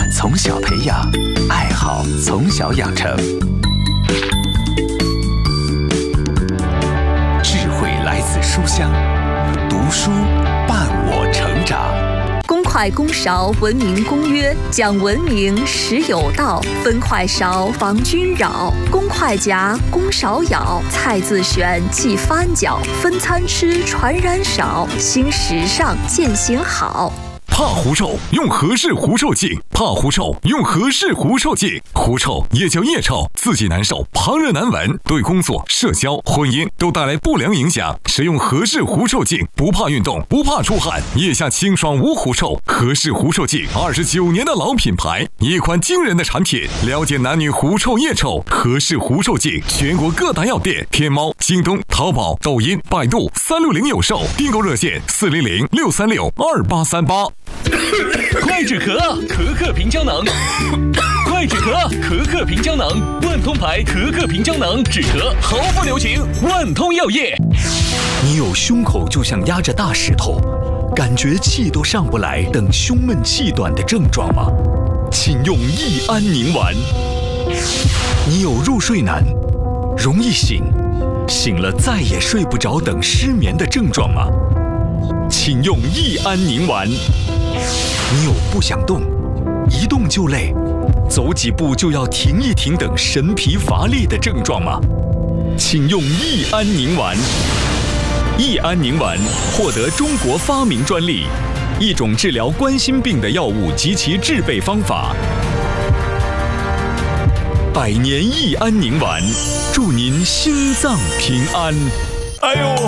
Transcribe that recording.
从小培养，爱好从小养成。智慧来自书香，读书伴我成长。 公筷公勺文明公约，讲文明实有道，分筷勺防君扰，公筷夹公勺舀，菜自选即翻搅，分餐吃传染少，新时尚践行好。 怕狐臭，用和氏狐臭净；怕狐臭，用和氏狐臭净。狐臭也叫腋臭，自己难受，旁人难闻，对工作、社交、婚姻都带来不良影响。使用和氏狐臭净，不怕运动，不怕出汗，腋下清爽无狐臭。和氏狐臭净，29年的老品牌，一款惊人的产品。了解男女狐臭、腋臭，和氏狐臭净，全国各大药店、天猫、京东、淘宝、抖音、百度360有售，订购热线400-636-2838。 快止咳，咳咳平胶囊。快止咳，咳咳平胶囊。万通牌咳咳平胶囊，止咳毫不留情。万通药业。 你有胸口就像压着大石头，感觉气都上不来等胸闷气短的症状吗？请用益安宁丸。你有入睡难，容易醒，醒了再也睡不着等失眠的症状吗？请用益安宁丸。你有不想动，一动就累，走几步就要停一停等神疲乏力的症状吗？请用益安宁丸。益安宁丸获得中国发明专利，一种治疗冠心病的药物及其制备方法。100年益安宁丸，祝您心脏平安。哎呦！